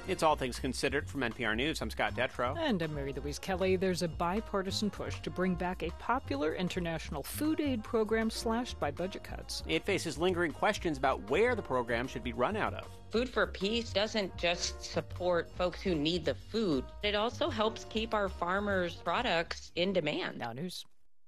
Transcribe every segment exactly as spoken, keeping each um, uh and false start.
It's All Things Considered from N P R News. I'm Scott Detrow. And I'm Mary Louise Kelly. There's a bipartisan push to bring back a popular international food aid program slashed by budget cuts. It faces lingering questions about where the program should be run out of. Food for Peace doesn't just support folks who need the food. It also helps keep our farmers' products in demand. Now news.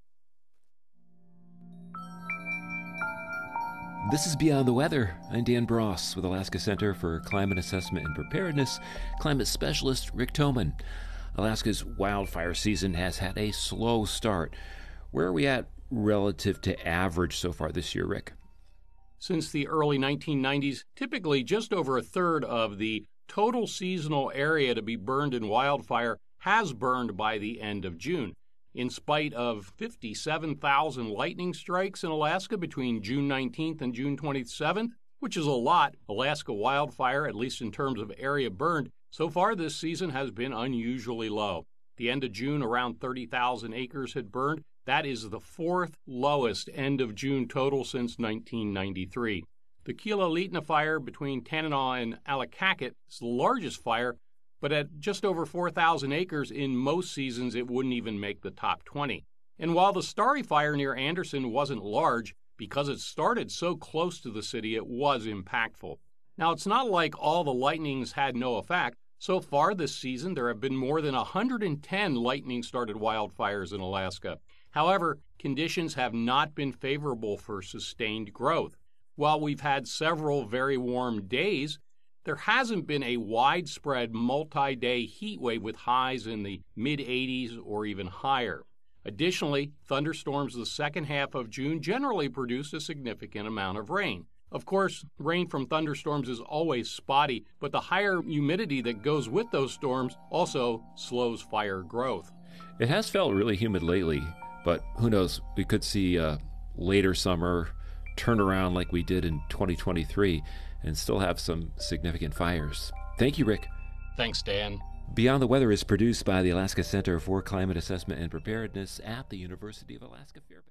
This is Beyond the Weather. I'm Dan Bross with Alaska Center for Climate Assessment and Preparedness, climate specialist Rick Toman. Alaska's wildfire season has had a slow start. Where are we at relative to average so far this year, Rick? Since the early nineteen nineties, typically just over a third of the total seasonal area to be burned in wildfire has burned by the end of June. In spite of fifty-seven thousand lightning strikes in Alaska between June nineteenth and June twenty-seventh, which is a lot, Alaska wildfire, at least in terms of area burned, so far this season has been unusually low. At the end of June, around thirty thousand acres had burned. That is the fourth lowest end of June total since nineteen ninety-three. The Keelalitna fire between Tanana and Allakaket is the largest fire, but at just over four thousand acres, in most seasons it wouldn't even make the top twenty. And while the Starry Fire near Anderson wasn't large, because it started so close to the city, it was impactful. Now, it's not like all the lightnings had no effect. So far this season, there have been more than one hundred ten lightning-started wildfires in Alaska. However, conditions have not been favorable for sustained growth. While we've had several very warm days, there hasn't been a widespread multi-day heat wave with highs in the mid eighties or even higher. Additionally, thunderstorms the second half of June generally produce a significant amount of rain. Of course, rain from thunderstorms is always spotty, but the higher humidity that goes with those storms also slows fire growth. It has felt really humid lately, but who knows, we could see a later summer turnaround like we did in twenty twenty-three and still have some significant fires. Thank you, Rick. Thanks, Dan. Beyond the Weather is produced by the Alaska Center for Climate Assessment and Preparedness at the University of Alaska Fairbanks.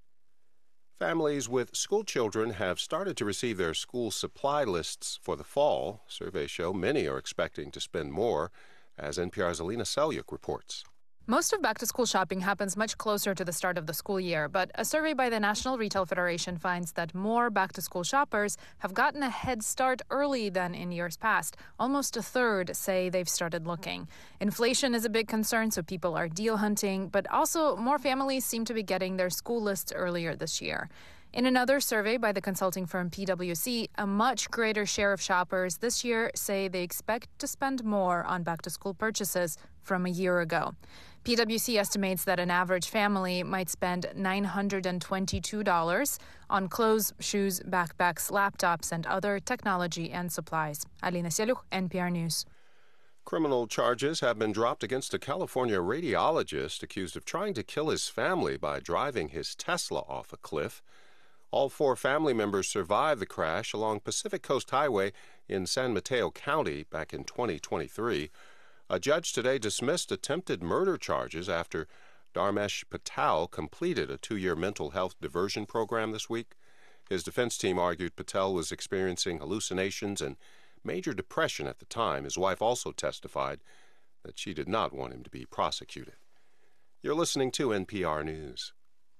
Families with school children have started to receive their school supply lists for the fall. Surveys show many are expecting to spend more, as N P R's Alina Selyuk reports. Most of back-to-school shopping happens much closer to the start of the school year, but a survey by the National Retail Federation finds that more back-to-school shoppers have gotten a head start early than in years past. Almost a third say they've started looking. Inflation is a big concern, so people are deal hunting, but also more families seem to be getting their school lists earlier this year. In another survey by the consulting firm P W C, a much greater share of shoppers this year say they expect to spend more on back-to-school purchases from a year ago. P W C estimates that an average family might spend nine hundred twenty-two dollars on clothes, shoes, backpacks, laptops, and other technology and supplies. Alina Selyuk, N P R News. Criminal charges have been dropped against a California radiologist accused of trying to kill his family by driving his Tesla off a cliff. All four family members survived the crash along Pacific Coast Highway in San Mateo County back in twenty twenty-three. A judge today dismissed attempted murder charges after Dharmesh Patel completed a two-year mental health diversion program this week. His defense team argued Patel was experiencing hallucinations and major depression at the time. His wife also testified that she did not want him to be prosecuted. You're listening to N P R News.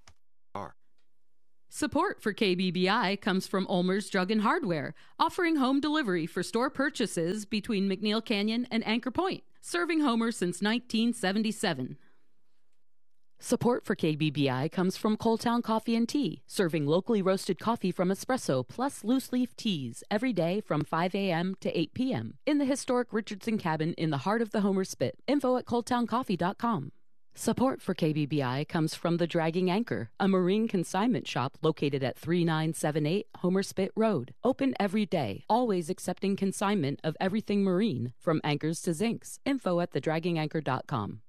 R. Support for K B B I comes from Ulmer's Drug and Hardware, offering home delivery for store purchases between McNeil Canyon and Anchor Point, serving Homer since nineteen seventy-seven. Support for K B B I comes from Coal Town Coffee and Tea, serving locally roasted coffee from espresso plus loose-leaf teas every day from five a.m. to eight p.m. in the historic Richardson Cabin in the heart of the Homer Spit. Info at coal town coffee dot com. Support for K B B I comes from The Dragging Anchor, a marine consignment shop located at thirty-nine seventy-eight Homer Spit Road. Open every day, always accepting consignment of everything marine, from anchors to zincs. Info at the dragging anchor dot com.